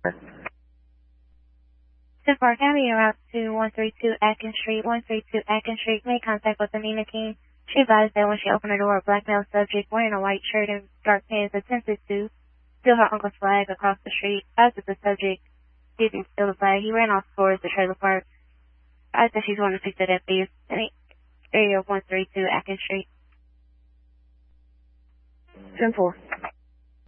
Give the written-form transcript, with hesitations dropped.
10-4 Academy, route to 132 Atkins Street. 132 Atkins Street, made contact with Amina King. She advised that when she opened her door, a black male subject wearing a white shirt and dark pants attempted to steal her uncle's flag across the street. After the subject didn't steal the flag, he ran off towards the trailer park. I said she's going to speak to deputies in the area of 132 Atkins Street. 10-4.